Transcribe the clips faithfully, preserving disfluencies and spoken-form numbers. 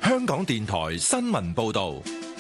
香港電台新聞報道。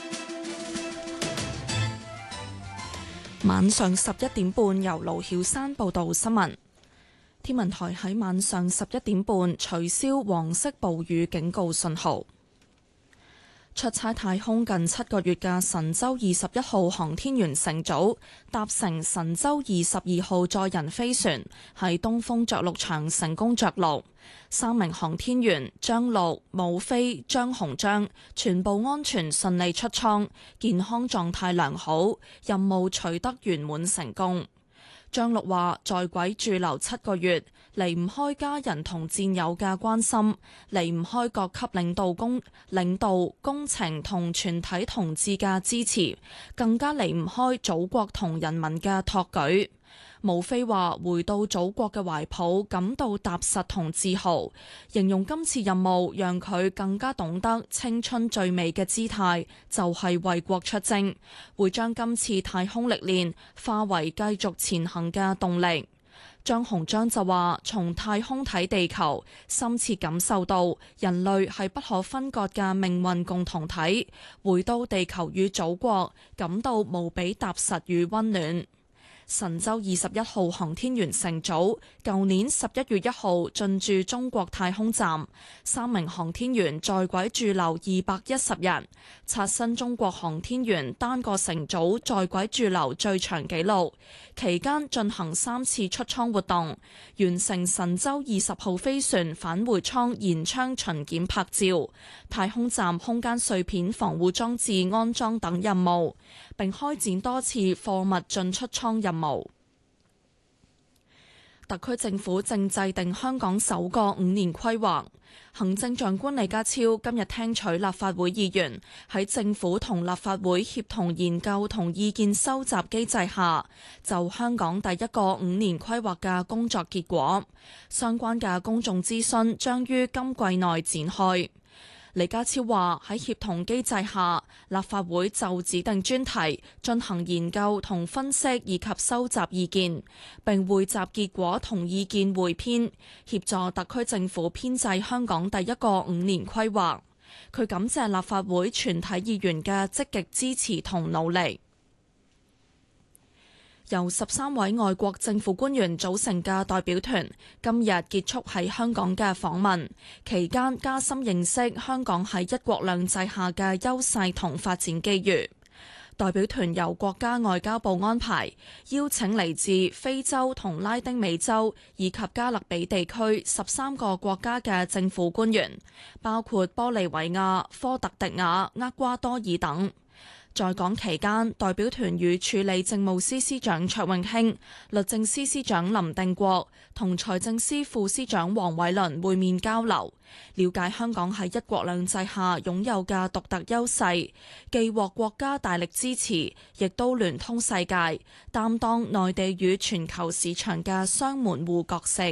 晚上十一點半，由盧曉山報道新聞。天文台喺晚上十一點半取消黃色暴雨警告信號。出差太空近七個月嘅神舟二十一號航天員乘組搭乘神舟二十二號載人飛船喺東風着陸場成功着陸，三名航天員張陸、武飛、張鴻章全部安全順利出艙，健康狀態良好，任務取得圓滿成功。張陸話：在軌駐留七個月，離唔開家人同戰友嘅關心，離唔開各級領導工領導工程同全體同志嘅支持，更加離唔開祖國同人民嘅托舉。武飛話：回到祖國嘅懷抱，感到踏實同自豪，形容今次任務讓佢更加懂得青春最美嘅姿態就係為國出征，會將今次太空歷練化為繼續前行嘅動力。張鴻章就話：從太空睇地球，深切感受到人類係不可分割嘅命運共同體，回到地球與祖國，感到無比踏實與溫暖。神舟二十一號航天員乘組舊年十一月一號進駐中國太空站，三名航天員在軌駐留二百一十日，刷新中國航天員單個乘組在軌駐留最長紀錄。期間進行三次出艙活動，完成神舟二十號飛船返回艙舷窗巡檢拍照、太空站空間碎片防護裝置安裝等任務，並開展多次貨物進出艙任務。特區政府正制定香港首個五年規劃。行政長官李家超今日聽取立法會議員喺政府同立法會協同研究同意見收集機制下，就香港第一個五年規劃嘅工作結果，相關嘅公眾諮詢將於今季內展開。李家超話：喺協同機制下，立法會就指定專題進行研究同分析以及收集意見，並匯集結果同意見匯編，協助特區政府編製香港第一個五年規劃。佢感謝立法會全體議員嘅積極支持同努力。由十三位外國政府官員組成嘅代表團今日結束喺香港嘅訪問，期間加深認識香港喺一國兩制下嘅優勢同發展機遇。代表團由國家外交部安排，邀請嚟自非洲同拉丁美洲以及加勒比地區十三個國家嘅政府官員，包括玻利維亞、科特迪瓦、厄瓜多爾等。在港期間，代表團與處理政務司司長卓永興、律政司司長林定國同財政司副司長黃偉綸會面交流，了解香港喺一國兩制下擁有嘅獨特優勢，既獲國家大力支持，亦都聯通世界，擔當內地與全球市場嘅雙門戶角色。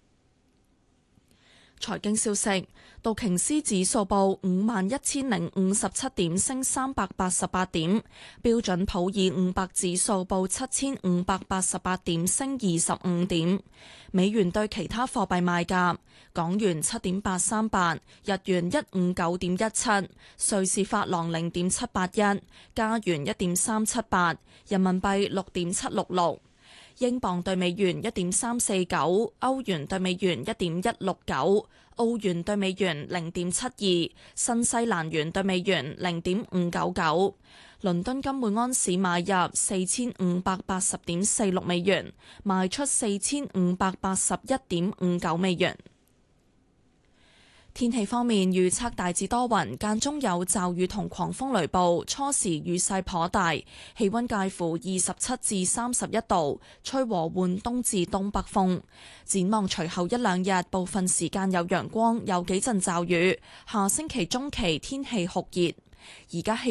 財經消息，道瓊斯指數報五萬一千零五十七點，升三百八十八點；標準普爾五百指數報七千五百八十八點，升二十五點。美元對其他貨幣賣價：港元七點八三八，日元一五九點一七，瑞士法郎零點七八一，加元一點三七八，人民幣六點七六六。英鎊對美元一點三四九，歐元對美元一點一六九，澳元對美元零點七二，新西蘭元對美元零點五九九。倫敦金每安士買入四千五百八十點四六美元，賣出四千五百八十一點五九美元。天氣方面，預測大致多雲，間中有驟雨同狂風雷暴，初時雨勢頗大，氣溫介乎二十七至三十一度，吹和緩東至東北風。展望隨後一兩日，部分時間有陽光，有幾陣驟雨。下星期中期天氣酷熱，而家氣